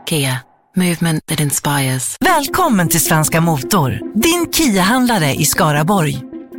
Kia. Movement that inspires. Välkommen till Svenska Motor, din Kia-handlare i Skaraborg.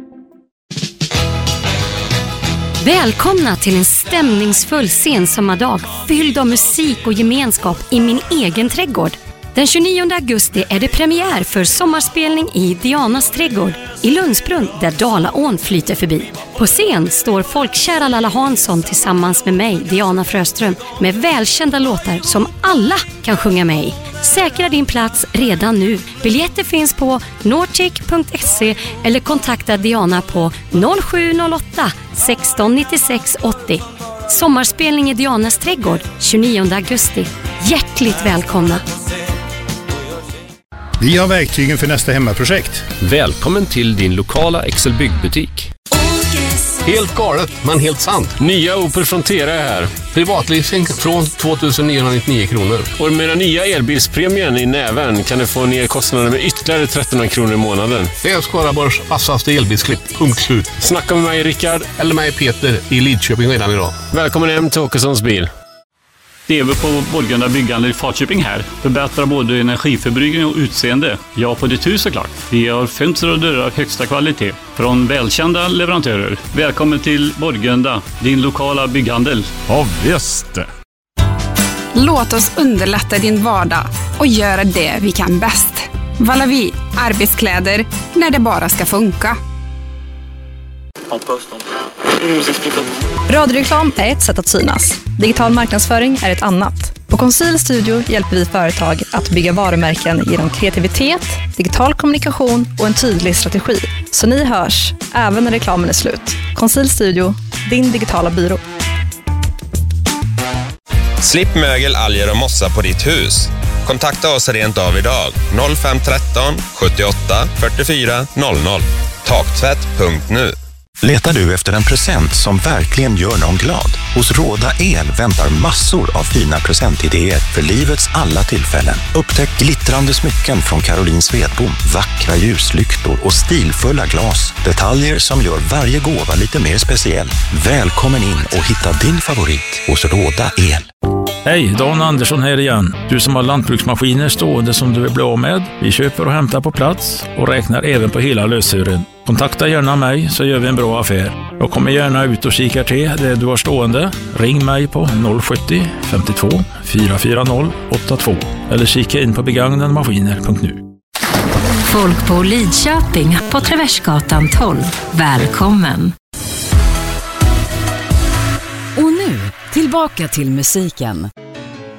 Välkomna till en stämningsfull sensommardag fylld av musik och gemenskap i min egen trädgård. Den 29 augusti är det premiär för sommarspelning i Dianas trädgård i Lundsbrunn där Dalaån flyter förbi. På scen står folkkära Lalla Hansson tillsammans med mig, Diana Fröström, med välkända låtar som alla kan sjunga med i. Säkra din plats redan nu. Biljetter finns på nortic.se eller kontakta Diana på 0708 16 96 80. Sommarspelning i Dianas trädgård 29 augusti. Hjärtligt välkomna! Vi har verktygen för nästa hemmaprojekt. Välkommen till din lokala Excel byggbutik. Helt galet, men helt sant. Nya Opel Frontera är här. Privatleasing från 2999 kronor. Och med den nya elbilspremien i näven kan du få ner kostnaden med ytterligare 1300 kronor i månaden. Det är Skaraborgs vassaste elbilsklipp. Punkt slut. Snacka med mig, Rickard. Eller mig, Peter, i Lidköping redan idag. Välkommen hem till Åkessons bil. Det är vi på Borgunda byggande i Falköping här. Förbättrar både energiförbrukning och utseende. Ja, på ditt hus såklart. Vi har fönster och dörrar av högsta kvalitet. Från välkända leverantörer. Välkommen till Borgunda, din lokala bygghandel. Ja, visst. Låt oss underlätta din vardag och göra det vi kan bäst. Valavi, arbetskläder, när det bara ska funka. Radioreklam är ett sätt att synas. Digital marknadsföring är ett annat. På Conceal Studio hjälper vi företag att bygga varumärken genom kreativitet, digital kommunikation och en tydlig strategi. Så ni hörs, även när reklamen är slut. Conceal Studio, din digitala byrå. Slipp mögel, alger och mossa på ditt hus. Kontakta oss rent av idag. 0513 78 44 00. Taktvätt.nu. Letar du efter en present som verkligen gör någon glad? Hos Råda El väntar massor av fina presentidéer för livets alla tillfällen. Upptäck glittrande smycken från Caroline Svedbom, vackra ljuslyktor och stilfulla glas. Detaljer som gör varje gåva lite mer speciell. Välkommen in och hitta din favorit hos Råda El. Hej, Dan Andersson här igen. Du som har lantbruksmaskiner stående som du vill bli av med. Vi köper och hämtar på plats och räknar även på hela lösören. Kontakta gärna mig så gör vi en bra affär. Jag kommer gärna ut och kikar till det du har stående. Ring mig på 070 52 440 82 eller kika in på begagnadmaskiner.nu. Folk på Lidköping på Traversgatan 12. Välkommen! Och nu, tillbaka till musiken.